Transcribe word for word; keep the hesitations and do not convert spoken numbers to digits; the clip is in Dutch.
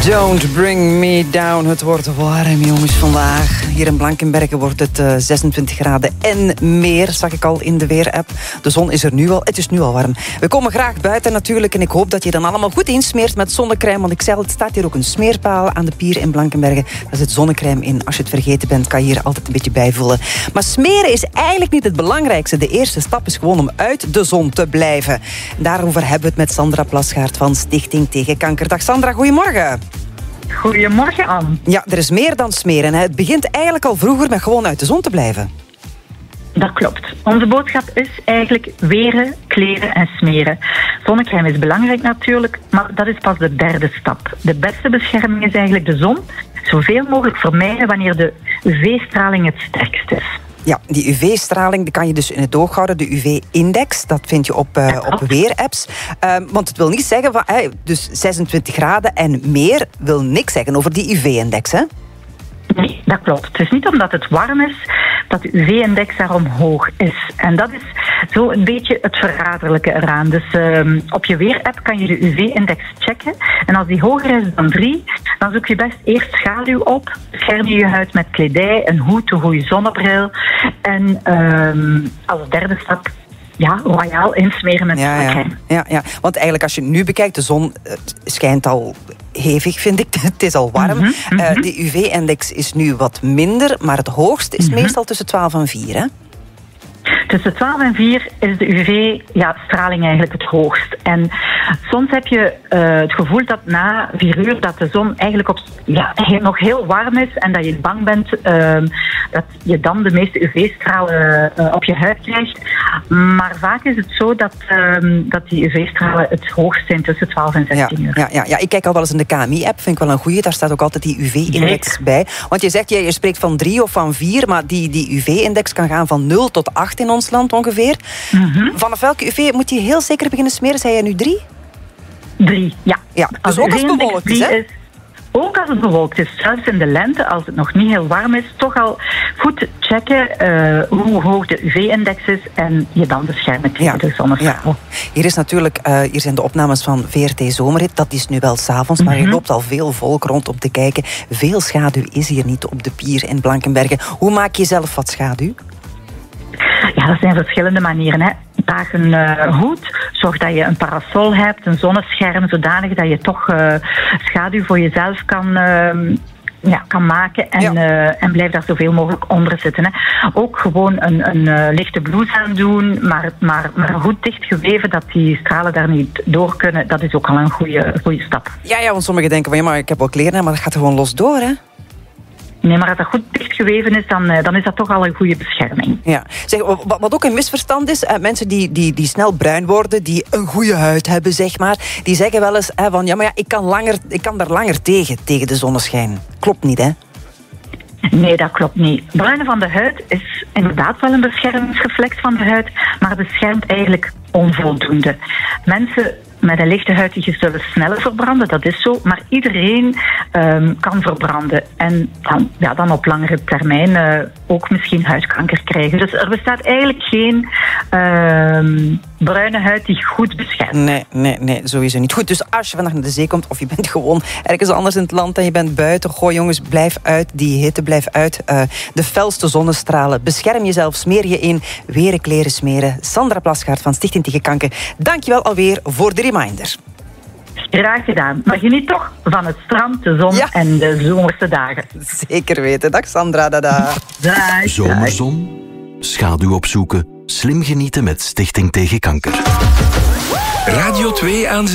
Don't bring me down. Het wordt warm, jongens, vandaag. Hier in Blankenberge wordt het uh, zesentwintig graden en meer, zag ik al in de weerapp. De zon is er nu al. Het is nu al warm. We komen graag buiten natuurlijk en ik hoop dat je dan allemaal goed insmeert met zonnecrème. Want ik zei al, het staat hier ook een smeerpaal aan de pier in Blankenberge. Daar zit zonnecrème in. Als je het vergeten bent, kan je hier altijd een beetje bijvullen. Maar smeren is eigenlijk niet het belangrijkste. De eerste stap is gewoon om uit de zon te blijven. Daarover hebben we het met Sandra Plasgaard van Stichting Tegen Kanker. Dag Sandra, goedemorgen. Goedemorgen, Anne. Ja, er is meer dan smeren. Hè. Het begint eigenlijk al vroeger met gewoon uit de zon te blijven. Dat klopt. Onze boodschap is eigenlijk weren, kleren en smeren. Zonnecrème is belangrijk natuurlijk, maar dat is pas de derde stap. De beste bescherming is eigenlijk de zon. Zoveel mogelijk vermijden wanneer de U V-straling het sterkst is. Ja, die U V-straling die kan je dus in het oog houden. De U V-index, dat vind je op, uh, op weerapps. Uh, want het wil niet zeggen van, hey, dus zesentwintig graden en meer wil niks zeggen over die U V-index, hè? Nee, dat klopt. Het is niet omdat het warm is dat de U V-index daarom hoog is. En dat is zo een beetje het verraderlijke eraan. Dus uh, op je weerapp kan je de U V-index checken. En als die hoger is dan drie, dan zoek je best eerst schaduw op. Bescherm je je huid met kledij, een hoed, een goede zonnebril. En uh, als derde stap, ja, royaal insmeren met ja, zonnecrème. Ja, ja, ja, want eigenlijk als je nu bekijkt, de zon uh, schijnt al hevig, vind ik. Het is al warm. Mm-hmm, mm-hmm. Uh, de U V-index is nu wat minder, maar het hoogste is mm-hmm. meestal tussen twaalf en vier, hè? Tussen twaalf en vier is de U V-straling ja, eigenlijk het hoogst. En soms heb je uh, het gevoel dat na vier uur dat de zon eigenlijk op, ja, nog heel warm is en dat je bang bent uh, dat je dan de meeste U V-stralen uh, op je huid krijgt. Maar vaak is het zo dat, uh, dat die U V-stralen het hoogst zijn tussen twaalf en zestien uur. Ja, ja, ja, ik kijk al wel eens in de K M I-app, vind ik wel een goeie. Daar staat ook altijd die U V-index bij. Want je zegt, ja, je spreekt van drie of van vier, maar die, die U V-index kan gaan van nul tot acht in ons land ongeveer. Mm-hmm. Vanaf welke U V moet je heel zeker beginnen smeren? Zei je nu drie? Drie, ja. Ja, dus als ook als het bewolkt is, hè? Ook als het bewolkt is, zelfs in de lente, als het nog niet heel warm is, toch al goed checken uh, hoe hoog de U V-index is en je dan beschermen tegen ja, de zonnestraal. Ja. Hier is natuurlijk, uh, hier zijn de opnames van V R T Zomerhit. Dat is nu wel 's avonds, maar mm-hmm. er loopt al veel volk rond om te kijken. Veel schaduw is hier niet op de pier in Blankenberge. Hoe maak je zelf wat schaduw? Ja, dat zijn verschillende manieren, hè. Draag een uh, hoed, zorg dat je een parasol hebt, een zonnescherm, zodanig dat je toch uh, schaduw voor jezelf kan, uh, ja, kan maken en, ja. uh, en blijf daar zoveel mogelijk onder zitten. Hè. Ook gewoon een, een uh, lichte blouse aan doen, maar, maar, maar goed dichtgeweven dat die stralen daar niet door kunnen, dat is ook al een goede, goede stap. Ja, ja, want sommigen denken van ja, maar ik heb wel kleren, maar dat gaat gewoon los door, hè? Nee, maar als dat goed dichtgeweven is, dan, dan is dat toch al een goede bescherming. Ja. Zeg, wat ook een misverstand is, mensen die, die, die snel bruin worden, die een goede huid hebben, zeg maar, die zeggen wel eens van ja, maar ja, ik kan, langer, ik kan daar langer tegen, tegen de zonneschijn. Klopt niet, hè? Nee, dat klopt niet. Bruinen van de huid is inderdaad wel een beschermingsreflex van de huid, maar beschermt eigenlijk onvoldoende. Mensen met een lichte huid die zullen sneller verbranden, dat is zo. Maar iedereen um, kan verbranden. En dan, ja, dan op langere termijn uh, ook misschien huidkanker krijgen. Dus er bestaat eigenlijk geen uh, bruine huid die goed beschermt. Nee, nee, nee, sowieso niet. Goed, dus als je vandaag naar de zee komt of je bent gewoon ergens anders in het land en je bent buiten, gooi jongens, blijf uit. Die hitte, blijf uit. Uh, de felste zonnestralen. Bescherm jezelf, smeer je in. Weren, kleren smeren. Sandra Plasgaard van Stichting Tegen Kanker. Dankjewel alweer voor de reminder. Graag gedaan. Maar geniet toch van het strand, de zon ja. en de zomerse dagen. Zeker weten. Dag Sandra, dada. Dag. Zomerzon, schaduw opzoeken, slim genieten met Stichting Tegen Kanker. Radio twee aan